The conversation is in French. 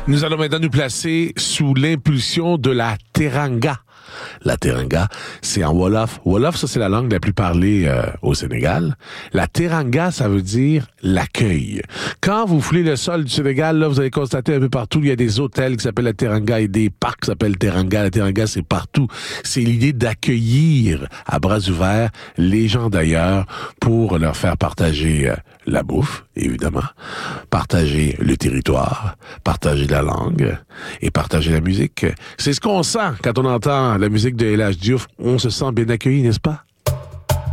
Nous allons maintenant nous placer sous l'impulsion de la teranga. La teranga, c'est en Wolof. Wolof, ça, c'est la langue la plus parlée au Sénégal. La teranga, ça veut dire l'accueil. Quand vous foulez le sol du Sénégal, là, vous allez constater un peu partout, il y a des hôtels qui s'appellent la teranga et des parcs qui s'appellent teranga. La teranga, c'est partout. C'est l'idée d'accueillir à bras ouverts les gens d'ailleurs pour leur faire partager la bouffe, évidemment, partager le territoire, partager la langue et partager la musique. C'est ce qu'on sent quand on entend la musique de El Hadj Diouf. On se sent bien accueilli, n'est-ce pas?